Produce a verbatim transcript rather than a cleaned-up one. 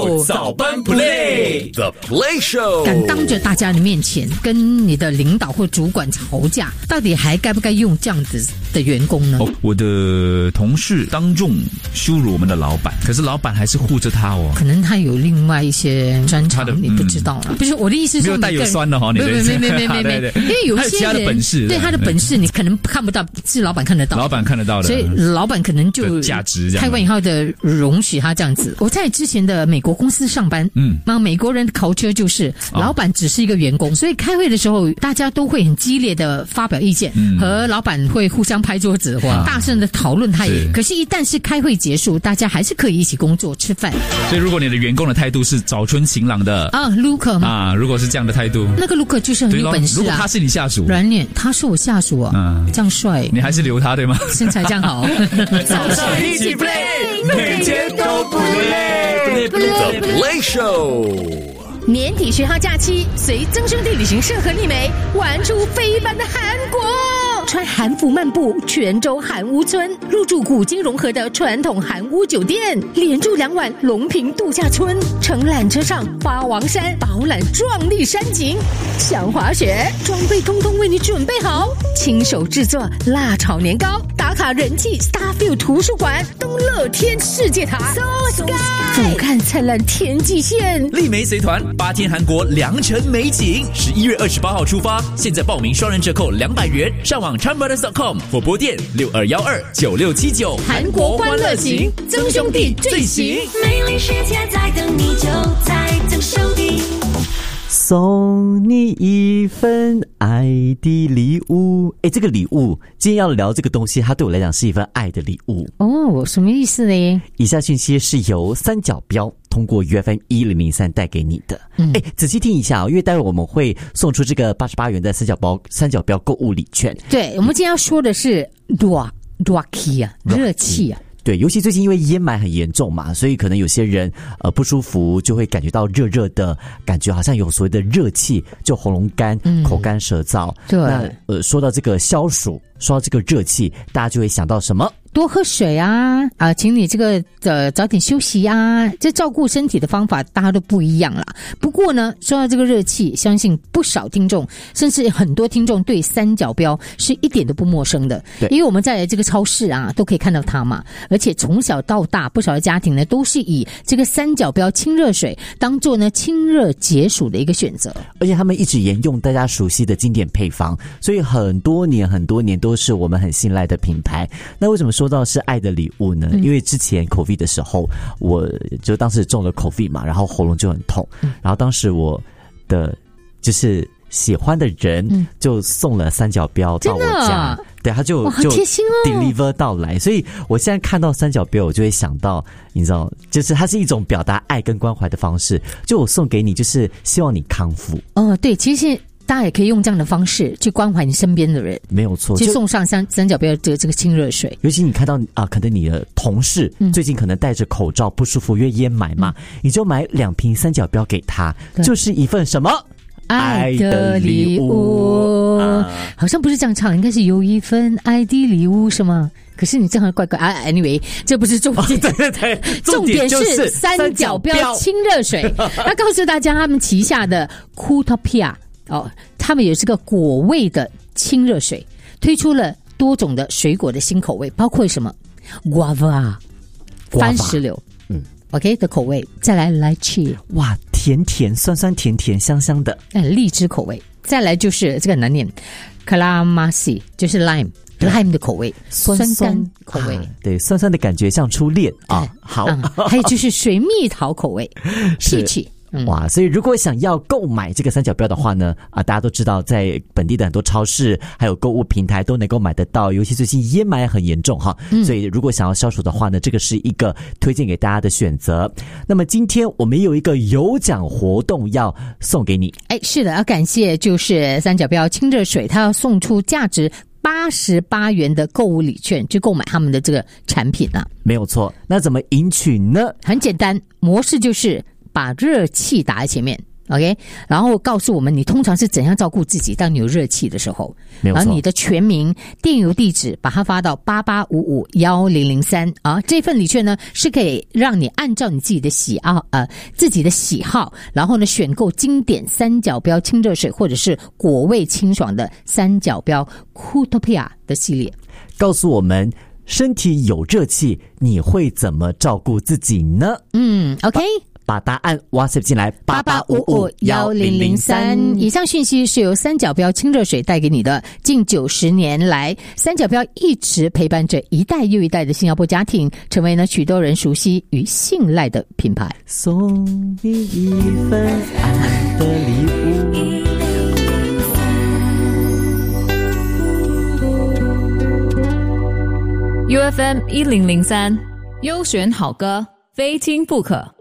Show 早班 Play The Play Show， 敢当着大家的面前跟你的领导或主管吵架，到底还该不该用这样子的员工呢？ 哦，我的同事当众羞辱我们的老板，可是老板还是护着他哦。 可能他有另外一些专长， 他的你不知道了。嗯、不是我的意思是说， 没有带有酸的哈，你没没没没没没，因为有些人其他的本事， 对他的本事你可能看不到，是老板看得到， 老板看得到的， 所以老板可能就价值开玩笑的容许他这样子。我在之前的美国公司上班，嗯，那美国人的culture就是老板只是一个员工，哦、所以开会的时候大家都会很激烈的发表意见，嗯、和老板会互相拍桌子，哇，大声的讨论他也。可是，一旦是开会结束，大家还是可以一起工作吃饭。 所以，如果你的员工的态度是早春晴朗的啊 ，Luca 吗？ 啊，如果是这样的态度， 那个 Luca 就是很有本事啊。 如果他是你下属， 软脸，他是我下属啊，嗯，这样帅， 你还是留他对吗？ 身材这样好， 早上一起 play， 每天都不累 ，The Play Show。 年底十号假期，随增生地旅行社和丽梅玩出非凡的韩国。穿韩服漫步泉州韩屋村，入住古今融合的传统韩屋酒店，连住两晚龙平度假村，乘缆车上八王山饱览壮丽山景。想滑雪，装备通通为你准备好，亲手制作辣炒年糕，打卡人气 Starfield 图书馆，东乐天世界塔 So Sky， 俯瞰灿烂天际线。 丽梅随团八天韩国良辰美景，十一月二十八号出发，现在报名双人折扣两百元，上网 chan brothers dot com 或拨电六二幺二九六七九。 韩国欢乐行，曾兄弟最行， 美丽世界在等你，就在曾兄弟。 送你一份爱的礼物。诶，这个礼物今天要聊这个东西，它对我来讲是一份爱的礼物哦。什么意思呢？ 以下信息是由三角标通过 U F M 一零零三带给你的。嗯，诶，仔细听一下哦，因为待会我们会送出这个八十八元的三角包三角标购物礼券。 对，我们今天要说的是 Rock Rocky 啊，热气啊。 对，尤其最近因为烟霾很严重嘛，所以可能有些人呃不舒服，就会感觉到热热的感觉，好像有所谓的热气，就喉咙干、嗯、口干舌燥。 对， 那呃说到这个消暑，说到这个热气，大家就会想到什么？ 多喝水啊啊，请你这个呃早点休息啊，这照顾身体的方法大家都不一样啦。不过呢，说到这个热气，相信不少听众，甚至很多听众对三角标是一点都不陌生的，因为我们在这个超市啊都可以看到它嘛。而且从小到大，不少的家庭呢都是以这个三角标清热水当做呢清热解暑的一个选择， 而且他们一直沿用大家熟悉的经典配方，所以很多年很多年都是我们很信赖的品牌。那为什么说到是爱的礼物呢？嗯、因为之前 COVID 的时候，我就当时中了 COVID 嘛，然后喉咙就很痛，嗯、然后当时我的就是喜欢的人就送了三角标到我家，嗯、对，他就就 deliver 到来，所以我现在看到三角标，我就会想到，你知道，就是它是一种表达爱跟关怀的方式，就我送给你，就是希望你康复。 哦，对，其实大家也可以用这样的方式去关怀你身边的人， 没有错， 就送上三三角标的这个清热水。 尤其你看到啊、呃，可能你的同事最近可能戴着口罩不舒服，因为烟霾嘛，嗯、你就买两瓶三角标给他，就是一份什么爱的礼物、啊、好像不是这样唱，应该是有一份爱的礼物是吗？可是你这样怪怪啊 ！Anyway， 这不是重点， 哦、对对对， 重点是三角标清热水。要告诉大家，他们旗下的 Cooltopia 哦，他们有这个果味的清热水，推出了多种的水果的新口味，包括什么 Guava 番石榴，嗯 ，OK 的口味，再来来去哇，甜甜酸酸甜甜香香的， 哎，荔枝口味，再来就是这个很难念 ，Calamasi 就是 lime。lime 的口味，酸酸口味、啊， 对，酸酸的感觉像初恋啊。好、 嗯，还有就是水蜜桃口味， 是。 嗯、 哇，所以如果想要购买这个三角标的话呢，啊，大家都知道，在本地的很多超市还有购物平台都能够买得到，尤其最近烟霾很严重哈，嗯、所以如果想要消暑的话呢，这个是一个推荐给大家的选择。那么今天我们有一个有奖活动要送给你， 哎，是的，要感谢就是三角标清热水，它要送出价值八十八元的购物礼券，去购买他们的这个产品啊， 没有错。那怎么赢取呢？ 很简单，模式就是把热气打在前面， OK， 然后告诉我们你通常是怎样照顾自己当你有热气的时候， 没有错， 然后你的全名、电邮地址，把它发到八八五五一零零三啊。这份礼券呢是可以让你按照你自己的喜好呃自己的喜好，然后呢选购经典三角标清热水或者是果味清爽的三角标 Kutopia 的系列。 告诉我们身体有热气，你会怎么照顾自己呢？ 嗯 ，OK。 把答案 WhatsApp 进来八八五五一零零三。以上讯息是由三角标清热水带给你的。近九十年来，三角标一直陪伴着一代又一代的新加坡家庭，成为了许多人熟悉与信赖的品牌。 送你一份爱的礼物。 U F M 一零零三，优选好歌，非听不可。